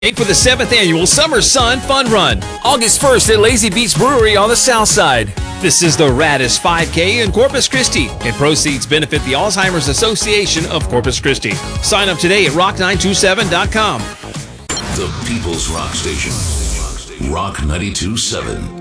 For the 7th annual Summer Sun Fun Run, August 1st at Lazy Beach Brewery on the south side. This is the raddest 5K in Corpus Christi, and proceeds benefit the Alzheimer's Association of Corpus Christi. Sign up today at rock927.com. The People's Rock Station. Rock 92.7.